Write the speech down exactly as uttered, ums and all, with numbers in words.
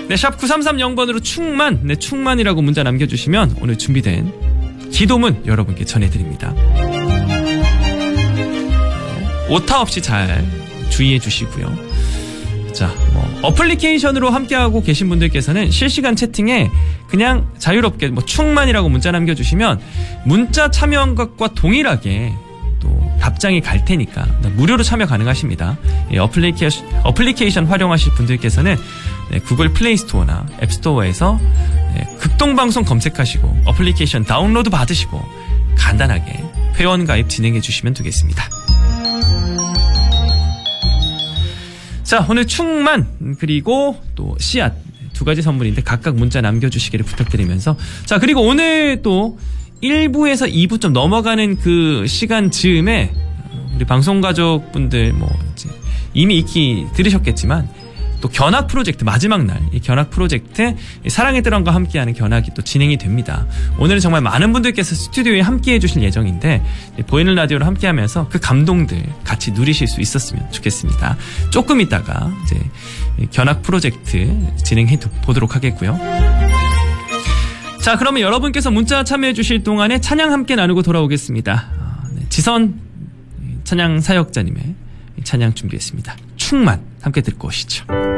네, 샵 구삼삼영 번으로 충만, 네, 충만이라고 문자 남겨주시면 오늘 준비된 기도문 여러분께 전해드립니다. 오타 없이 잘 주의해 주시고요. 자, 뭐 어플리케이션으로 함께하고 계신 분들께서는 실시간 채팅에 그냥 자유롭게 뭐 충만이라고 문자 남겨주시면 문자 참여한 것과 동일하게 또 답장이 갈 테니까 무료로 참여 가능하십니다. 예, 어플리케이션, 어플리케이션 활용하실 분들께서는 네, 구글 플레이 스토어나 앱 스토어에서 네, 극동방송 검색하시고 어플리케이션 다운로드 받으시고 간단하게 회원 가입 진행해 주시면 되겠습니다. 자, 오늘 충만 그리고 또 씨앗 두 가지 선물인데 각각 문자 남겨주시기를 부탁드리면서, 자, 그리고 오늘 또 일 부에서 이 부 좀 넘어가는 그 시간 즈음에 우리 방송가족분들 뭐 이제 이미 익히 들으셨겠지만 또 견학 프로젝트 마지막 날 이 견학 프로젝트 사랑의 드럼과 함께하는 견학이 또 진행이 됩니다. 오늘은 정말 많은 분들께서 스튜디오에 함께해 주실 예정인데 보이는 라디오로 함께하면서 그 감동들 같이 누리실 수 있었으면 좋겠습니다. 조금 있다가 이제 견학 프로젝트 진행해 보도록 하겠고요. 자, 그러면 여러분께서 문자 참여해 주실 동안에 찬양 함께 나누고 돌아오겠습니다. 지선 찬양 사역자님의 찬양 준비했습니다. 충만 함께 듣고 오시죠.